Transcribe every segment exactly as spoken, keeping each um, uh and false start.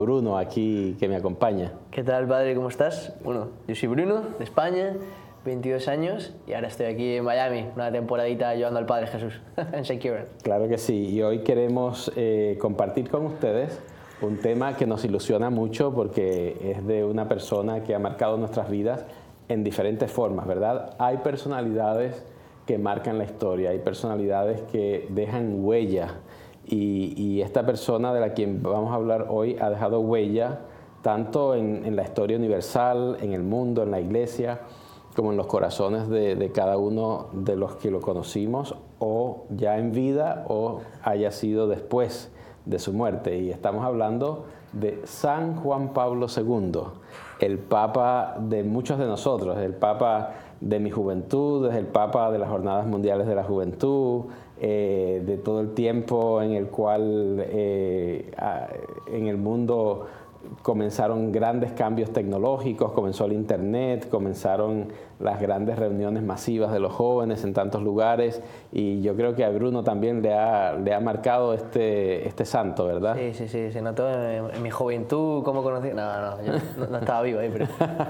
Bruno aquí que me acompaña. ¿Qué tal, padre? ¿Cómo estás? Bueno, yo soy Bruno, de España, veintidós años, y ahora estoy aquí en Miami, una temporadita ayudando al Padre Jesús en Securen. Claro que sí, y hoy queremos eh, compartir con ustedes un tema que nos ilusiona mucho porque es de una persona que ha marcado nuestras vidas en diferentes formas, ¿verdad? Hay personalidades que marcan la historia, hay personalidades que dejan huella, y, y esta persona de la quien vamos a hablar hoy ha dejado huella tanto en, en la historia universal, en el mundo, en la iglesia, como en los corazones de, de cada uno de los que lo conocimos, o ya en vida o haya sido después de su muerte. Y estamos hablando de San Juan Pablo segundo, el Papa de muchos de nosotros, el Papa de mi juventud, es el Papa de las Jornadas Mundiales de la Juventud, eh, de todo el tiempo en el cual eh, a, en el mundo comenzaron grandes cambios tecnológicos, comenzó el internet, comenzaron las grandes reuniones masivas de los jóvenes en tantos lugares, y yo creo que a Bruno también le ha, le ha marcado este, este santo, ¿verdad? Sí, sí, sí, se notó en, en mi juventud, cómo conocí... No, no, yo no, no estaba vivo ahí, pero...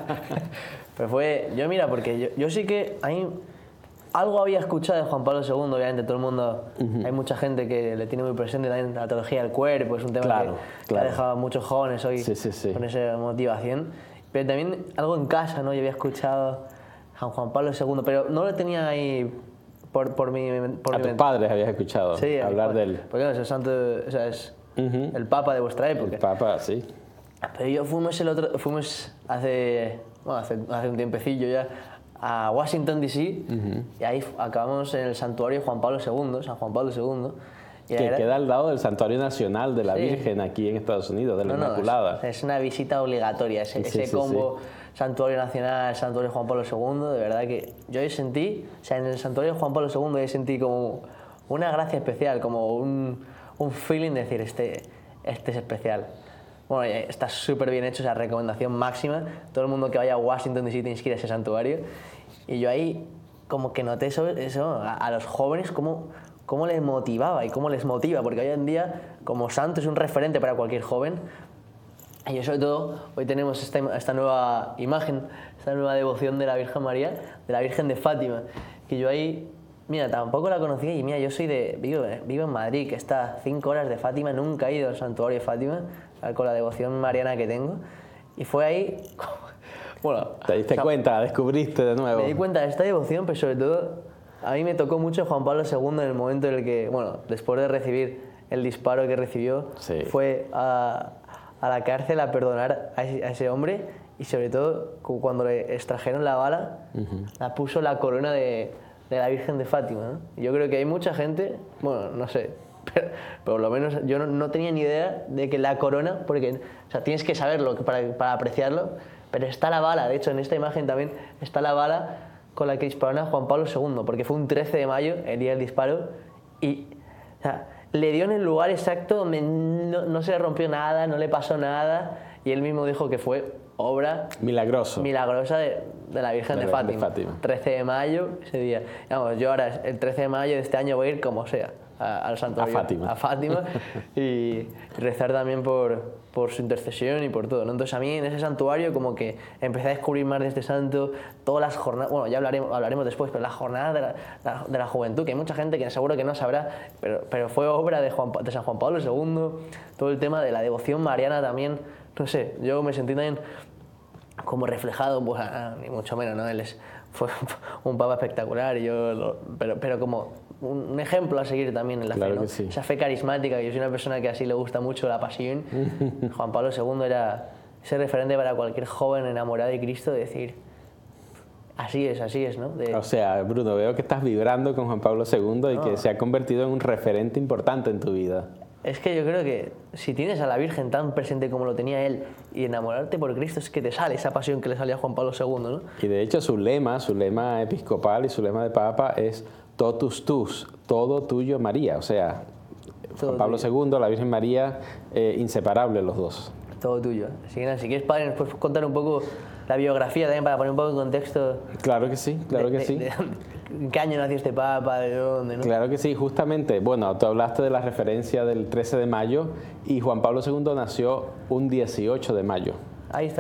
pero fue... Yo mira, porque yo, yo sí que... Hay, algo había escuchado de Juan Pablo segundo, obviamente todo el mundo, uh-huh. Hay mucha gente que le tiene muy presente también la teología del cuerpo, es un tema claro, que, claro. que ha dejado a muchos jóvenes hoy sí, sí, sí. con esa motivación. Pero también algo en casa, ¿no? Yo había escuchado a Juan Pablo segundo, pero no lo tenía ahí por, por mi por A mi tus mente. Padres habías escuchado sí, hablar de él. Porque no, es el santo, o sea, es uh-huh. el Papa de vuestra época. El Papa, sí. Pero yo fuimos el otro, fuimos hace, bueno, hace, hace un tiempecillo ya, a Washington D C uh-huh. Y ahí acabamos en el santuario Juan Pablo segundo, San Juan Pablo segundo. Y que era... queda al lado del Santuario Nacional de la sí. Virgen aquí en Estados Unidos, de la no, Inmaculada. No, es, es una visita obligatoria, ese, sí, ese sí, combo sí. Santuario Nacional, Santuario Juan Pablo segundo, de verdad que yo sentí, o sea, en el Santuario Juan Pablo segundo yo sentí como una gracia especial, como un, un feeling de decir, este, este es especial. Bueno, está súper bien hecho, esa recomendación máxima. Todo el mundo que vaya a Washington D C tiene que ir a ese santuario. Y yo ahí como que noté eso, eso a, a los jóvenes, cómo, cómo les motivaba y cómo les motiva. Porque hoy en día, como santo, es un referente para cualquier joven. Y yo sobre todo, hoy tenemos esta, esta nueva imagen, esta nueva devoción de la Virgen María, de la Virgen de Fátima. Que yo ahí, mira, tampoco la conocía. Y mira, yo soy de, vivo, vivo en Madrid, que está a cinco horas de Fátima. Nunca he ido al santuario de Fátima, con la devoción mariana que tengo, y fue ahí, bueno... ¿Te diste o sea, cuenta? ¿Descubriste de nuevo? Me di cuenta de esta devoción, pero sobre todo a mí me tocó mucho Juan Pablo segundo en el momento en el que, bueno, después de recibir el disparo que recibió, sí. Fue a, a la cárcel a perdonar a ese, a ese hombre, y sobre todo cuando le extrajeron la bala, uh-huh. La puso la corona de, de la Virgen de Fátima, ¿no? Yo creo que hay mucha gente, bueno, no sé, Pero, pero por lo menos yo no, no tenía ni idea de que la corona, porque o sea, tienes que saberlo para, para apreciarlo, pero está la bala, de hecho en esta imagen también está la bala con la que dispararon a Juan Pablo segundo, porque fue un trece de mayo el día del disparo, y o sea, le dio en el lugar exacto donde no, no se le rompió nada, no le pasó nada, y él mismo dijo que fue obra milagroso milagrosa de, de la Virgen de, de, Fátima. de Fátima. trece de mayo, ese día. Vamos, yo ahora el trece de mayo de este año voy a ir como sea al santuario, a Fátima, a Fátima y rezar también por, por su intercesión y por todo, ¿no? Entonces a mí en ese santuario como que empecé a descubrir más de este santo, todas las jornadas, bueno, ya hablaremos, hablaremos después, pero las jornadas de la, la, de la juventud, que hay mucha gente que seguro que no sabrá, pero, pero fue obra de, Juan, de San Juan Pablo segundo, todo el tema de la devoción mariana también, no sé, yo me sentí también como reflejado, pues ni mucho menos, ¿no? Él es, fue un papa espectacular, y yo lo, pero, pero como un ejemplo a seguir también en la claro fe, ¿no? Sí. Esa fe carismática, yo soy una persona que así le gusta mucho la pasión. Juan Pablo segundo era ese referente para cualquier joven enamorado de Cristo, de decir, así es, así es, ¿no? De... O sea, Bruno, veo que estás vibrando con Juan Pablo segundo y no. que se ha convertido en un referente importante en tu vida. Es que yo creo que si tienes a la Virgen tan presente como lo tenía él y enamorarte por Cristo, es que te sale esa pasión que le salía a Juan Pablo segundo, ¿no? Y de hecho su lema, su lema episcopal y su lema de papa es totus tus, todo tuyo María. O sea, todo Juan Pablo tuyo. segundo, la Virgen María, eh, inseparables los dos. Todo tuyo. Así que, si quieres, padre, nos puedes contar un poco la biografía también para poner un poco en contexto. Claro que sí, claro de, que sí. De, de, ¿En qué año nació este Papa? ¿De dónde? ¿No? Claro que sí, justamente. Bueno, tú hablaste de la referencia del trece de mayo y Juan Pablo segundo nació un dieciocho de mayo. Ahí está.